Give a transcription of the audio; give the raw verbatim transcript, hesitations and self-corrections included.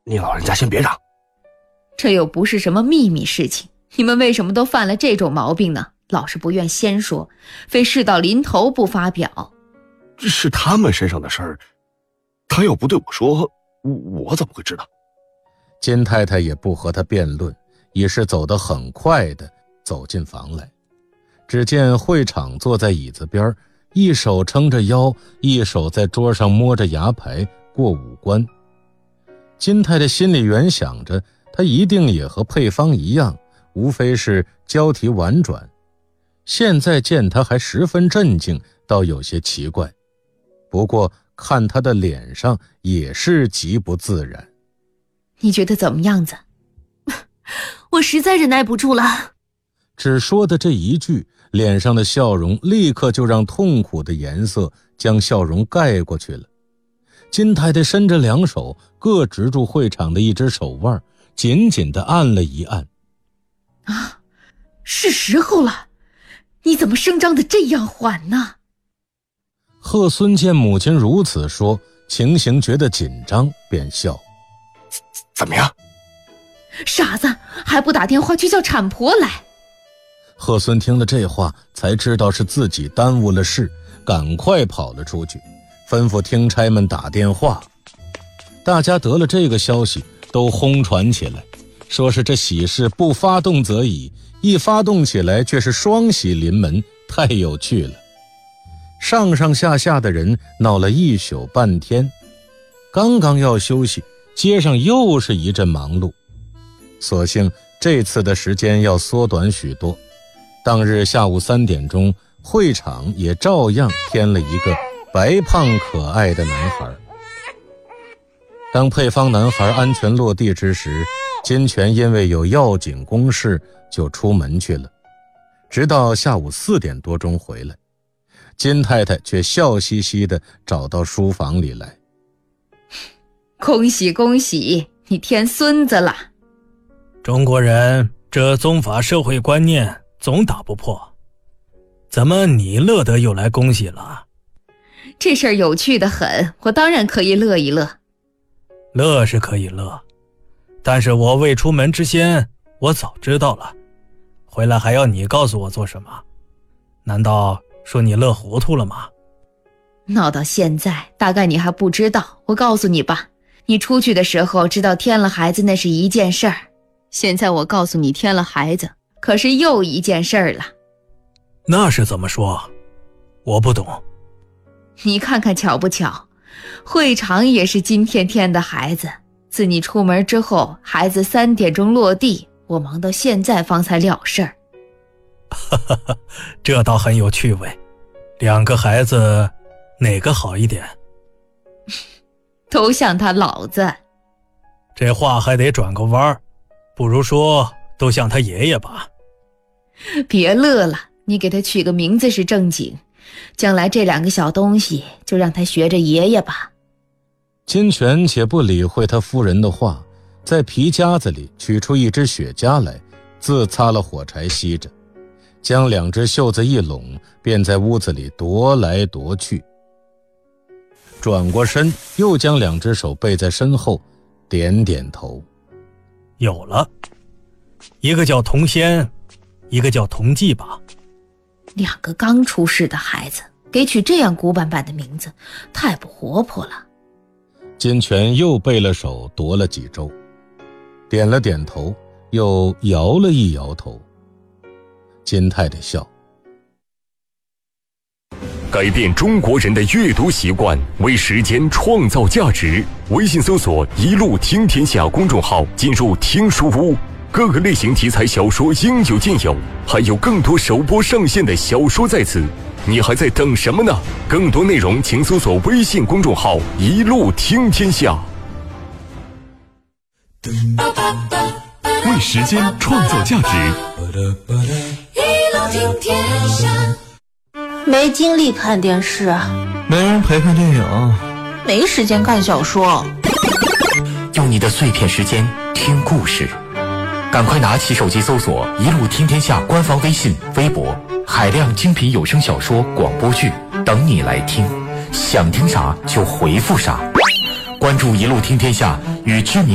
你老人家先别嚷。 这又不是什么秘密事情，你们为什么都犯了这种毛病呢？老是不愿先说，非事到临头不发表。 这是他们身上的事儿，他要不对我说，我怎么会知道？ 金太太也不和他辩论，已是走得很快的走进房来。只见会场坐在椅子边，一手撑着腰，一手在桌上摸着牙牌过五官。金太太心里原想着，他一定也和配方一样，无非是交替婉转。现在见他还十分镇静，倒有些奇怪。不过看他的脸上也是极不自然。 你觉得怎么样子？ 我实在忍耐不住了。 只说的这一句，脸上的笑容立刻就让痛苦的颜色将笑容盖过去了。金太太伸着两手，各执住会场的一只手腕，紧紧地按了一按。 啊，是时候了，你怎么声张得这样缓呢？ 贺孙见母亲如此说，情形觉得紧张，便笑。 怎么样？ 傻子，还不打电话去叫产婆来？ 贺孙听了这话，才知道是自己耽误了事，赶快跑了出去，吩咐听差们打电话。大家得了这个消息，都轰传起来，说是这喜事不发动则已，一发动起来却是双喜临门，太有趣了。上上下下的人闹了一宿半天，刚刚要休息，街上又是一阵忙碌。所幸这次的时间要缩短许多，当日下午三点钟，会场也照样添了一个白胖可爱的男孩。当配方男孩安全落地之时，金泉因为有要紧公事就出门去了，直到下午四点多钟回来。金太太却笑嘻嘻地找到书房里来。 恭喜恭喜，你添孙子了。 中国人这宗法社会观念总打不破，怎么你乐得又来恭喜了？ 这事儿有趣得很，我当然可以乐一乐。 乐是可以乐，但是我未出门之先，我早知道了，回来还要你告诉我做什么？难道说你乐糊涂了吗？ 闹到现在，大概你还不知道，我告诉你吧，你出去的时候知道添了孩子那是一件事儿，现在我告诉你添了孩子，可是又一件事儿了。 那是怎么说？我不懂。 你看看巧不巧，会场也是今天添的孩子，自你出门之后，孩子三点钟落地，我忙到现在方才了事儿。 哈哈哈，这倒很有趣味。两个孩子哪个好一点？ 都像他老子。 这话还得转个弯儿，不如说都像他爷爷吧。 别乐了，你给他取个名字是正经，将来这两个小东西就让他学着爷爷吧。 金泉且不理会他夫人的话，在皮夹子里取出一支雪茄来，自擦了火柴吸着，将两只袖子一拢，便在屋子里踱来踱去。转过身，又将两只手背在身后，点点头。 有了，一个叫童仙，一个叫童济吧。 两个刚出世的孩子，给取这样古板板的名字，太不活泼了。 金泉又背了手，踱了几周，点了点头，又摇了一摇头。金太太笑。 改变中国人的阅读习惯，为时间创造价值。微信搜索一路听天下公众号，进入听书屋，各个类型题材小说应有尽有，还有更多首播上线的小说在此，你还在等什么呢？更多内容请搜索微信公众号一路听天下。 为时间创造价值， 一路听天下。没精力看电视， 没人陪看电影， 没时间看小说， 用你的碎片时间听故事，赶快拿起手机搜索一路听天下官方微信微博，海量精品有声小说广播剧等你来听，想听啥就回复啥，关注一路听天下，与知名